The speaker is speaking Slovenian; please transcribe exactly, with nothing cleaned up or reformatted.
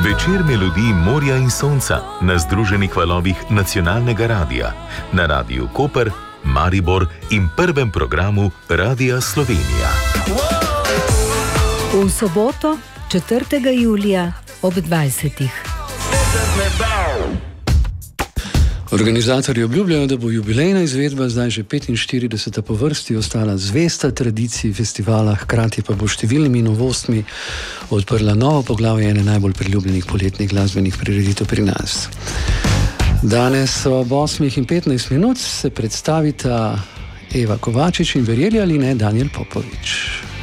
Večer melodij morja in sonca na združenih valovih nacionalnega radia, na Radiu Koper, Maribor in prvem programu Radia Slovenija. V soboto, četrtega julija ob dvajsetih. Organizatorji obljubljajo, da bo jubilejna izvedba, zdaj že petinštirideseta po vrsti, ostala zvesta tradiciji festivala, hkrati pa bo številnimi novostmi odprla novo poglavje ene najbolj priljubljenih poletnih glasbenih prireditev pri nas. Danes ob osmih in petnajst minut se predstavita Eva Kovačič in, verjeli ali ne, Danijel Popovič.